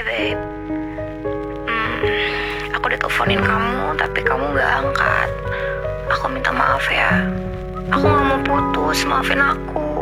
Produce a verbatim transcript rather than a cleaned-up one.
babe. Hmm, aku udah teleponin kamu, tapi kamu gak angkat. Aku minta maaf ya. Aku gak mau putus, maafin aku.